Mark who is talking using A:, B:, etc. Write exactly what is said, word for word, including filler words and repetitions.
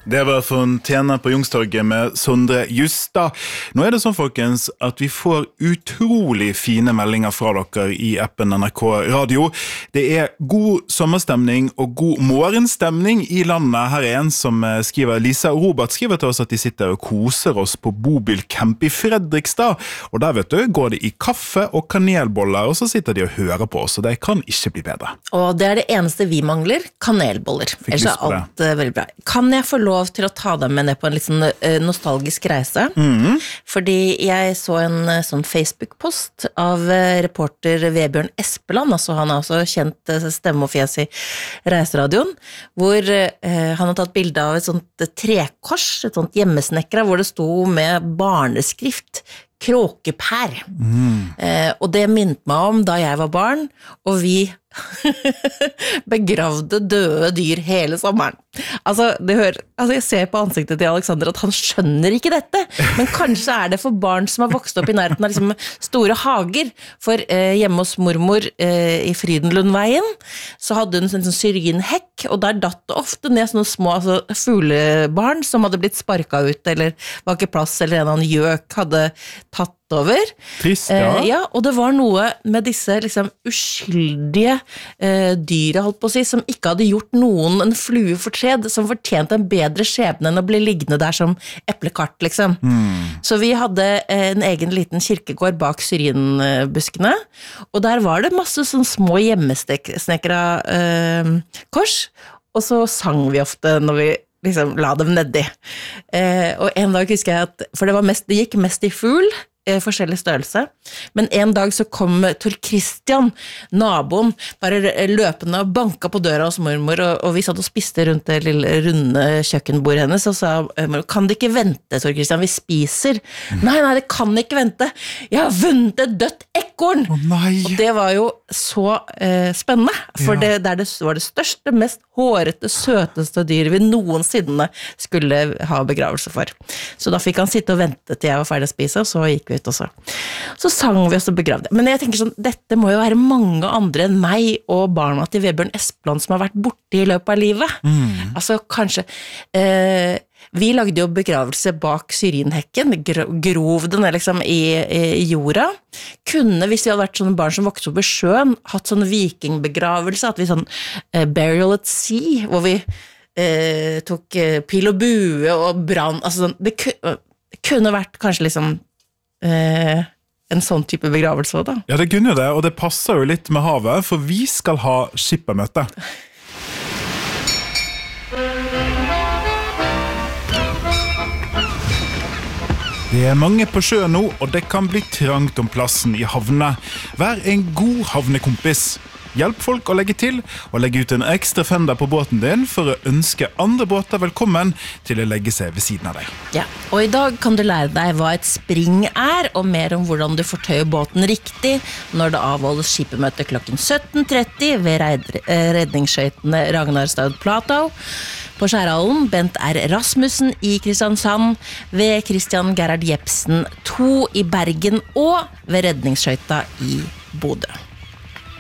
A: Det var Fontena på Youngstorget med Sondre Justad. Nå er det sånn, folkens, at vi får utrolig fine meldinger fra dere i appen N R K Radio. Det er god sommerstemning og god morgenstemning i landet. Her er en som skriver, Lisa og Robert skriver til oss at de sitter og koser oss på Bobilcamp i Fredrikstad. Og der, vet du, går de i kaffe og kanelboller, og så sitter de og hører på oss, og det kan ikke bli bedre.
B: Og det er det eneste vi mangler, kanelboller.
A: Fikk
B: Ellers er alt uh, veldig bra. Kan jeg få lov til å ta dem med ned på en litt sånn uh, nostalgisk reise? Mm. Fordi jeg så en uh, sånn Facebook-post av uh, reporter Vebjørn Espeland, altså han er også kjent uh, stemme og fjes i Reiseradioen, hvor uh, han har tatt bilde av et sånt uh, trekors, et sånt hjemmesnekra, hvor det sto med barneskrift Kråkepær. Mm. Eh, og det minnet meg om da jeg var barn, og vi begravde døde dyr hele sommeren. Altså, det hører, altså, jeg ser på ansiktet til Alexander at han skjønner ikke dette, men kanskje er det for barn som har vokst opp i nærheten av liksom, store hager. For eh, hjemme hos mormor eh, i Frydenlundveien, så hadde hun en sånn syrinhekk, og der datt det ofte ned sånne små altså, fuglebarn som hadde blitt sparket ut, eller var ikke plass, eller en eller annen gjøk hadde tatt over.
A: Trist, ja.
B: Eh, ja, og det var noe med disse liksom, uskyldige eh, dyra, holdt på å si, som ikke hadde gjort noen en flue fortred, som fortjente en bedre skjebne enn å bli liggende der som eplekart, liksom. Mm. Så vi hadde eh, en egen liten kirkegård bak syrinbuskene, og der var det masse sånn små hjemmesnekra eh, kors, og så sang vi ofte når vi liksom la dem nedi. Eh, og en dag husker jeg at, for det, var mest, det gikk mest i fugl, forskjellig størrelse, men en dag så kom Tor Christian, naboen, bare løpende og banka på døra hos mormor, og, og vi satt og spiste rundt det lille runde kjøkkenbordet hennes, og sa, kan det ikke vente, Tor Christian, vi spiser. Mm. Nei, nei, det kan ikke vente. Jeg har vunnet et dødt ekorn!
A: Oh, nei.
B: Og det var jo så eh, spennende, for ja. det, der det var det største, mest hårete, søteste dyr vi noensinne skulle ha begravelse for. Så da fikk han sitte og vente til jeg var ferdig å spise, og så gikk vi ut også. Så sang vi oss og begravde. Men jeg tenker sånn, dette må jo være mange andre enn meg og barna til Vebjørn Espeland som har vært borte i løpet av livet. Mm. Altså kanskje eh, vi lagde jo begravelse bak syrinhekken, grov den liksom i, i jorda. Kunne, hvis vi hadde vært sånne barn som vokste opp i sjøen, hatt sånn vikingbegravelse, at vi sånn eh, burial at sea, hvor vi eh, tok eh, pil og bue og brann, altså sånn, det, det kunne vært kanskje liksom Eh, en sånn type begravelse da.
A: Ja, det kunne jo det, og det passer jo litt med havet, for vi skal ha skippermøte. Det er mange på sjøen nå, og det kan bli trangt om plassen i havne. Vær en god havnekompis. Hjelp folk å legge til, og legge ut en ekstra fender på båten din for å ønske andre båter velkommen til å legge seg ved siden av deg.
B: Ja, og i dag kan du lære deg hva et spring er, og mer om hvordan du fortøyer båten riktig når det avholdes skippermøte klokken sytten tretti ved redningsskøytene Ragnarstad Platou, på Skjærhallen, Bent R. Rasmussen i Kristiansand, ved Christian Gerhard Jepsen to i Bergen og ved redningsskøyta i Bodø.